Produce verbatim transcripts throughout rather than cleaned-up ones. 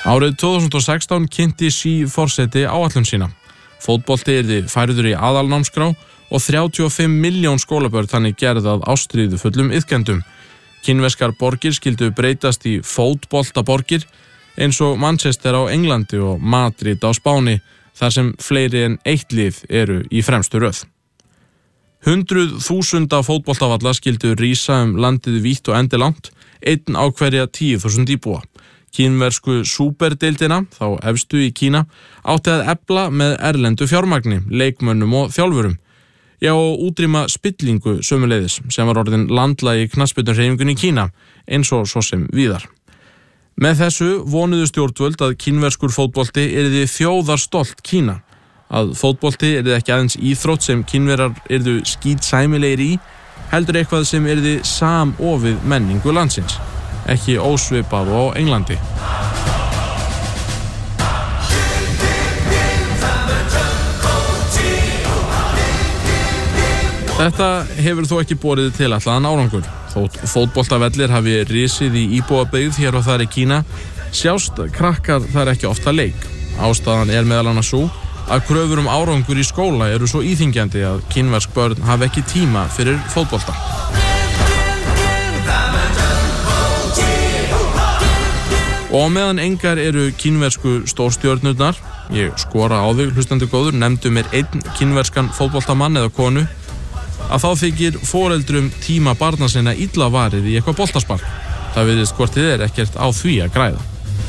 Árið tvö þúsund og sextán kynnti Xi forseti áætlun sína. Fótbolti yrði færður í aðalnámskrá og þrjátíu og fimm milljón skólabörn þannig gerð að ástríðufullum iðkendum. Kínverskar borgir skyldu breytast í fótboltaborgir eins og Manchester á Englandi og Madrid á Spáni, þar sem fleiri en eitt lið eru í fremstu röð. Hundruð þúsunda fótboltavalla skyldu rísa um landið vítt og endilangt, einn á hverja tíu þúsund íbúa. Kínversku súperdeildina, þá efstu í Kína, átti að efla með erlendu fjármagni, leikmönnum og þjálfurum. Já, og útrýma spillingu sömuleiðis, sem var orðin landlægi knattspyrnuhreyfingunni í Kína, eins og svo sem víðar. Með þessu vonuðu stjórnvöld að kínverskur fótbolti yrði þjóðarstolt Kína, að fótbolti yrði ekki aðeins íþrótt sem Kínverjar yrðu skítsæmilegir í, heldur eitthvað sem yrði samofið menningu landsins, ekki ósvipað á Englandi. Þetta hefur þó ekki borið til allaðan árangur. Þótt fótboltavellir hafi risið í íbúabyggð hér og þar í Kína, sjást krakkar þar ekki ofta leik. Ástæðan er meðal annars sú að kröfur um árangur í skóla eru svo íþyngjandi að kínversk börn hafi ekki tíma fyrir fótbolta. Og meðan engar eru kínversku stórstjörnurnar, ég skora á þig hlustandi góður, nefndu mér einn kínverskan fótboltamann eða konu, að þá þykir foreldrum tíma barna sinna illa varið í eitthvað boltaspark. Það virðist hvort þið er ekkert á því að græða.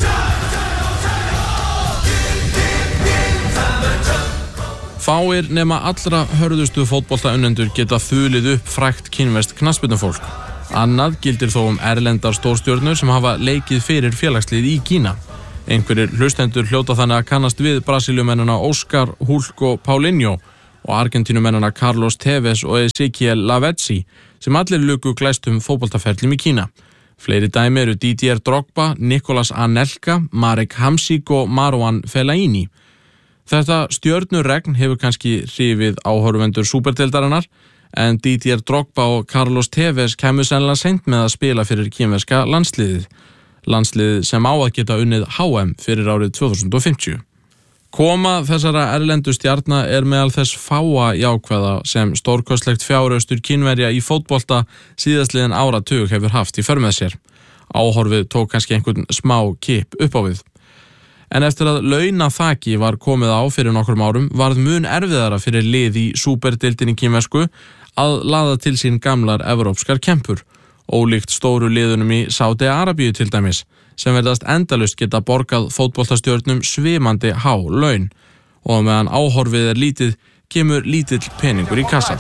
Fáir nema allra hörðustu fótboltaunnendur geta þulið upp frægt kínverskt knattspyrnufólk. Annað gildir þó um erlendar stórstjörnur sem hafa leikið fyrir félagslið í Kína. Einhverjir hlustendur hljóta þannig að kannast við Brasilíumennina Óskar, Hulk og Paulinho og Argentínumennina Carlos Tevez og Ezequiel Lavezzi sem allir luku glæstum fótboltaferlum í Kína. Fleiri dæmi eru Didier Drogba, Nicolas Anelka, Marek Hamsik og Marouane Fellaini. Þetta stjörnuregn hefur kannski hrifið áhorfendur súperdeildarinnar, en Didier Drogba og Carlos Tevez kemur sennilega seint með að spila fyrir kínverska landsliðið. Landsliðið sem á að geta unnið H M fyrir árið tvö þúsund og fimmtíu. Koma þessara erlendu stjarna er meðal þess fáa jákvæða sem stórkostlegt fjárhaustur Kínverja í fótbolta síðastliðin áratug hefur haft í för með sér. Áhorfið tók kannski einhvern smá kip upp á við. En eftir að launaþaki var komið á fyrir nokkrum árum varð mun erfiðara fyrir lið í súperdeildinni kínversku að laða til sín gamlar evrópskar kempur, ólíkt stóru liðunum í Sádi-Arabíu til dæmis, sem verðast endalaust geta borgað fótboltastjörnum svimandi há laun. Og meðan áhorfið er lítið, kemur lítill peningur í kassa.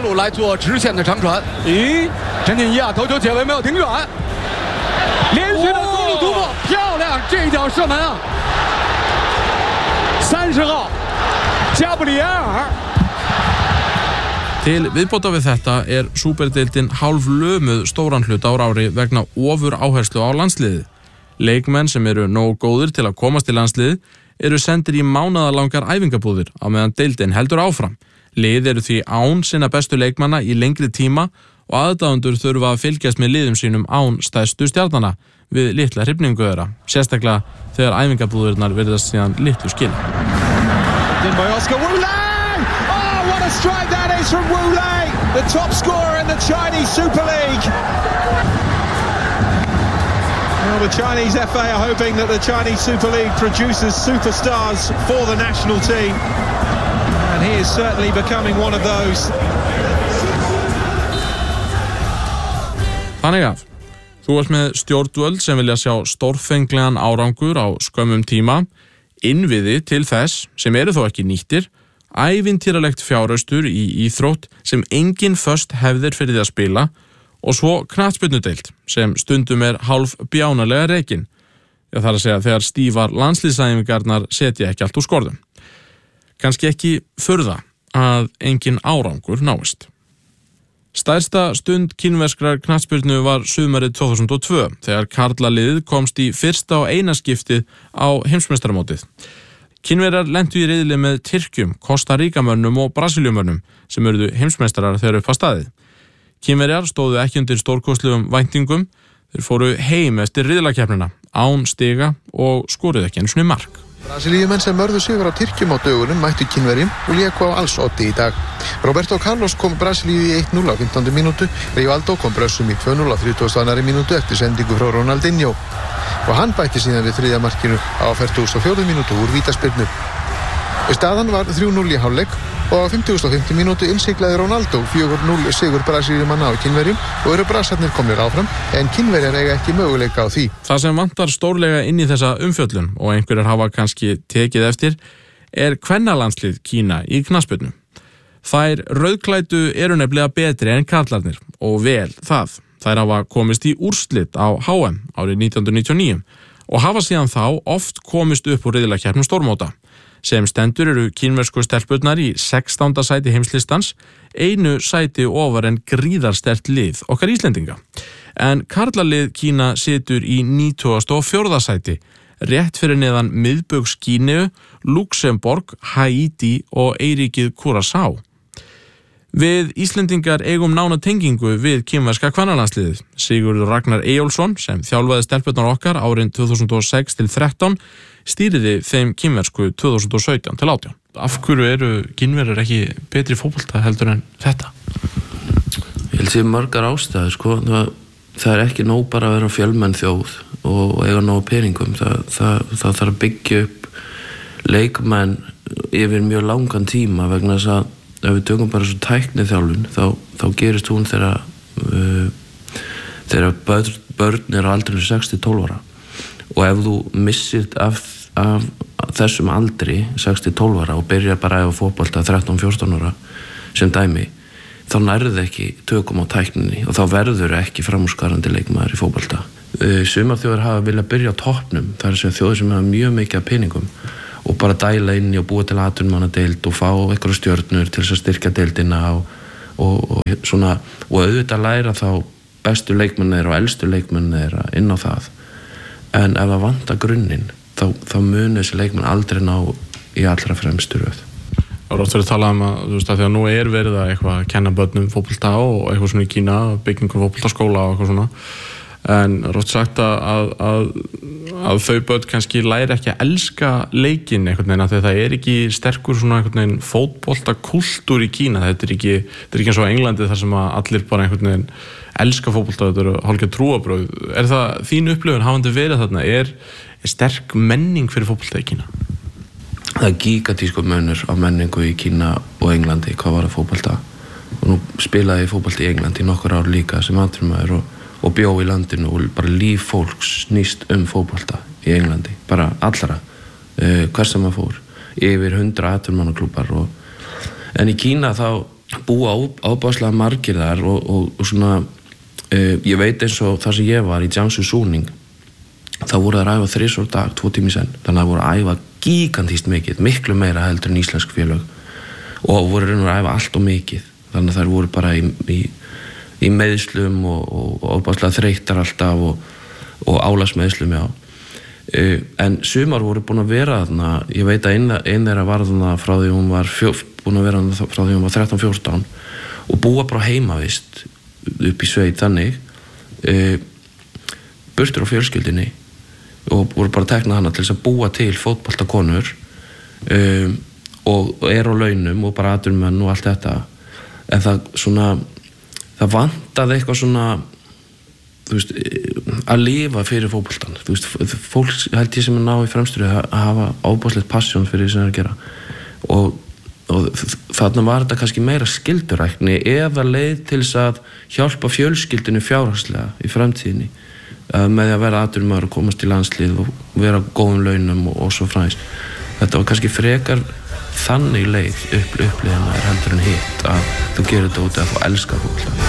Til viðbóta við þetta er súperdeildin hálf lömuð stóran hluta á ári vegna ofur áherslu á landsliðið. Leikmenn sem eru nógu góðir til að komast í landsliðið eru sendir í mánaðarlangar æfingabúðir á meðan deildin heldur áfram. Lið eru því án sinna bestu leikmanna í lengri tíma og aðdáendur þurfa að fylgjast með liðum sínum án stærstu stjarnana við litla hrifningu þeirra, sérstaklega þegar æfingabúðirnar virðast síðan litlu skil. Oh, what a strike that is from Wu Lei, the top scorer in the Chinese Super League. Well, the Chinese F A are hoping that the Chinese Super League produces superstars for the national team, and he is certainly becoming one of those. Þannig að þú ert með stjórnvöld sem vilja sjá stórfenglegan árangur á skömmum tíma, innviði til þess sem eru þó ekki nýttir, ævintýralegt fjárhaustur í íþrótt sem engin föst hefðir fyrir því að spila og svo knattspyrnudeild sem stundum er hálf bjánalega rekin. Já, það er að segja þegar stífar landslýsæfingarnar setja ekki allt úr skorðum. Kannski ekki furða að engin árangur náist. Stærsta stund kínverskrar knattspyrnu var sumarið tvö þúsund og tvö þegar karlaliðið komst í fyrsta og eina skiptið á heimsmeistaramótið. Kínverjar lentu í riðli með Tyrkjum, Kostaríkamönnum og Brasilíumönnum sem urðu heimsmeistarar þegar upp á staðið. Kínverjar stóðu ekki undir stórkostlegum væntingum, þeir fóru heim eftir riðlakeppnina án stiga og skoruðu ekki einu sinni mark. Brasilíumenn sem mörðu sigur á Tyrkjum á dögunum mættu Kínverjum og léku á alls oddi í dag. Roberto Carlos kom Brasilíu í eitt núll á fimmtándu mínútu, Rivaldo kom Brössum í tvö núll á þrítugasta og annarri mínútu eftir sendingu frá Ronaldinho og hann bætti síðan við þriðja markinu á fertugasta og fjórðu mínútu úr vítaspyrnu. Staðan var þrjú núll í hálfleik og á fimmtugasta og fimmtu mínútu innsiglaði Ronaldo fjögur núll sigur Brasilíumanna á Kínverjum og eru Brasarnir komnir áfram en Kínverjar eiga ekki möguleika á því. Það sem vantar stórlega inn í þessa umfjöllun og einhverjar hafa kannski tekið eftir er kvennalandslið Kína í knattspyrnu. Þær rauðklæddu eru nefnilega betri en karlarnir og vel það. Þær hafa komist í úrslit á H M árið nítján hundruð níutíu og níu og hafa síðan þá oft komist upp úr riðlakeppnum stórmóta. Sem stendur eru kínversku stelpurnar í sextánda sæti heimslistans, einu sæti ofar en gríðarstert lið okkar Íslendinga. En karlalið Kína situr í nítugasta og fjórða sæti, rétt fyrir neðan miðbaugs Gíneu, Luxemborg, Haiti og eyríkið Curaçao. Við Íslendingar eigum nána tengingu við kínverska kvennalandsliðið. Sigurður Ragnar Eyjólfsson, sem þjálfaði stelpurnar okkar árin tvö þúsund og sex til þrettán, stýriði þeim kínversku tvö þúsund og sautján til átján. Af hverju eru kínverjar ekki betri fótbolta heldur en þetta? Ég held sér margar ástæður, sko. Það, það er ekki nóg bara að vera fjölmenn þjóð og eiga nóg peningum. Það, það, það þarf að byggja upp leikmenn yfir mjög langan tíma vegna þess að ef við tökum bara svo tækniþjálfun þá, þá gerist hún þegar uh, þegar börn, börn er á aldrinu sex til tólf ára og ef þú missir af, af þessum aldri sex til tólf ára og byrjar bara að æfa fótbolta þrettán til fjórtán ára sem dæmi, þá nærðu ekki tökum á tækninni og þá verður ekki framúrskarandi leikmaður í fótbolta. uh, Sumar þjóðir hafa viljað byrja á toppnum, það er að segja þjóðir sem hafa mjög mikið af peningum og bara dæla inn í og búa til atvinnumannadeild og fá einhverja stjörnur til þess að styrkja deildina og, og, og svona og auðvitað læra þá bestu leikmennir og elstu leikmennir inn á það en ef það vantar grunninn þá, þá muni þessi leikmenn aldrei ná í allra fremstu röð. Það er oft verið að tala um að, þú veist, að því að nú er verið að eitthvað að kenna börnum fótbolta og eitthvað svona í Kína, byggingur fótboltaskóla og eitthvað svona en er oft sagt að, að, að, að þau börn kannski læri ekki að elska leikinn einhvern veginn, af því að það er ekki sterkur svona einhvern veginn fótboltakúltúr í Kína. Þetta er ekki, þetta er ekki eins og á Englandi þar sem að allir bara einhvern veginn elska fótbolta, þetta eru hálfgerð trúarbrögð. Er það þín upplifun hafandi verið þarna? Er, er sterk menning fyrir fótbolta í Kína? Það er gigantískur munur á menningu í Kína og Englandi hvað var að fótbolta og nú spilaði ég fótbolta í Englandi í nokkur ár líka sem atvinnumaður og og bjó í landinu og bara líf fólks snýst um fótbolta í Englandi, bara allra uh, hver sem maður fór, yfir hundra atvinnumannaklúbbar og en í Kína þá búa ábáslega margir þar og, og, og svona uh, ég veit eins og þar sem ég var í Jiangsu Suning þá voru þær að æfa þrisvar á dag, tvo tíma í senn þannig að voru að æfa gigantískt mikið miklu meira heldur en íslensk félög og voru raun og að æfa allt og mikið þannig að þær voru bara í, í í meiðslum og, og, og ábáslega þreyttar alltaf og, og álagsmeiðslum, já. Uh, en sumar voru búin að vera þarna, ég veit að einn ein þeirra var þarna frá því hún var fjó, búin að vera þarna frá því hún var þrettán fjórtán og búa bara heimavist upp í sveit þannig, uh, burtur á fjölskyldinni og voru bara teknað hana til þess að búa til fótboltakonur uh, og, og er á launum og bara atvinnumenn og allt þetta, en það svona það vantaði eitthvað svona þú veist, að lifa fyrir fótboltan, þú veist, fólk held ég sem er ná í fremstur að hafa ábúðslegt passion fyrir því sem það er að gera og, og þarna var þetta kannski meira skyldurækni eða leið til þess að hjálpa fjölskyldinu fjárhagslega í framtíðinni með því að vera atvinnumaður og komast í landslið og vera á góðum launum og, og svo fræs. Þetta var kannski frekar þannig leið upp, uppliðina er heldur en hitt að þú gerir þetta út að þú elskar fólk.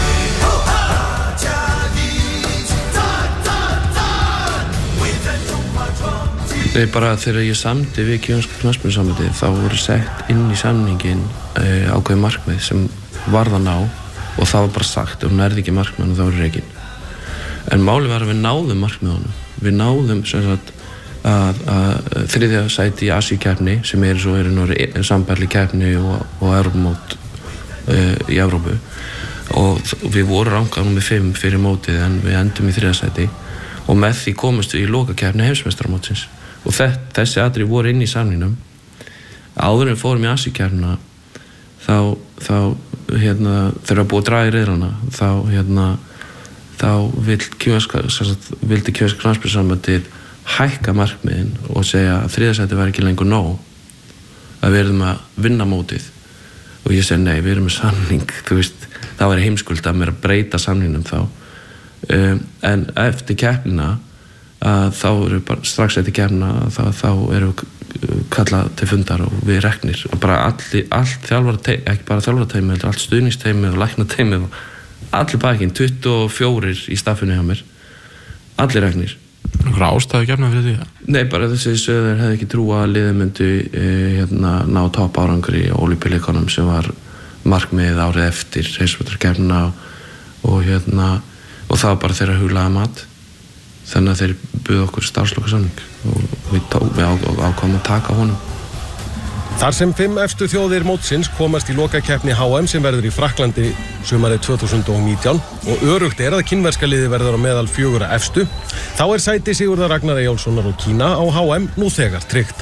Nei, bara þegar ég samdi við kínverska knattspyrnusambandið þá voru sett inn í samningin uh, ákveðið markmið sem varð að ná og það var bara sagt ef hún nærði ekki markmiðan þá er rekin. En málið var að við náðum markmiðunum. Við náðum sem sagt að, að þriðja sæti í Asíukeppni sem er svo er sambærli keppni og, og Evrópumót uh, í Evrópu og við vorum rankað númer fimm fyrir mótið en við endum í þriðja sæti og með því komust við í lokakeppni heimsmeistaramótsins og þessi atriði voru inn í samningnum. Áður en við fórum í Asíukeppnina þá, þá hérna, þegar við búið að draga í riðlana þá, hérna, þá vill kínverska, vildi kínverska knattspyrnusambandið hækka markmiðin og segja að þriðja sæti var ekki lengur nóg, að við erum að vinna mótið og ég segi nei, við erum með samning, þú veist, það var heimskuld að mér að breyta samningnum þá. Um, en eftir keppnina að þá eru bara strax eftir keppnina þá, þá eru kallað til fundar og við reknir og bara allir, allt þjálfarateymið, ekki bara þjálfarateymið, allt stuðningsteymið og læknateymið og allir bakinn, tuttugu og fjórir í staffinu hjá mér, allir reknir. Einhver ástæðu keppna fyrir því? Nei, bara þessi söður hefði ekki trúa að liðið myndi eh, hérna, ná topp árangri í Ólympíuleikunum sem var markmið árið eftir heimsmeistaramótskeppnina og hérna og það var bara þeirra huglaða mat þannig að þeir buðu okkur starfslokasamning og við, tók, við á, ákváðum að taka honum. Þar sem fimm efstu þjóðir mótsins komast í lokakeppni H M sem verður í Frakklandi sumarið tvö þúsund og nítján og örugt er að kínverska liði verður á meðal fjögurra efstu, þá er sæti Sigurðar Ragnar Eyjólfssonar og Kína á H M nú þegar tryggt.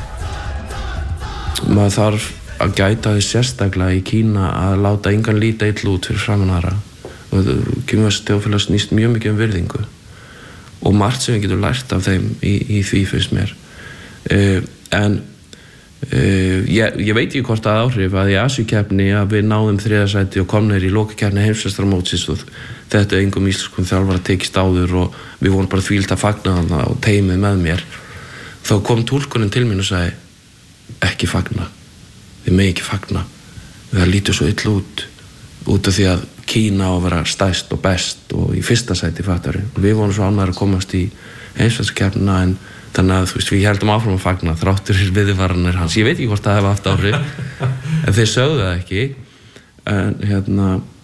Maður þarf að gæta því sérstaklega í Kína að láta engan líta illa út fyrir framan aðra og kínverska þjóðfélag snýst mjög mikið um virðingu og margt sem við getum lært af þeim í, í því fyrst mér uh, en uh, ég, ég veit ekki hvort að áhrif að í Asíukeppni að við náðum þriðja sæti og komnir í lokakeppni heimsmeistaramótsins og þetta engum íslenskum þjálfara tekist áður og við vorum bara þvílt að fagna þarna og teymið með mér þá kom túlkurinn til mín og sagði ekki fagna, þið megi ekki fagna það lítur svo illa út út af því að Kína á að vera stærst og best og í fyrsta sæti fattari og við vorum svo ánægðir að komast í heimsmeistaramótskeppnina en þannig að þú veist við heldum áfram að fagna þráttur viðvaranir hans, ég veit ekki hvort það hefði haft áhrif en þeir sögðu það ekki en hérna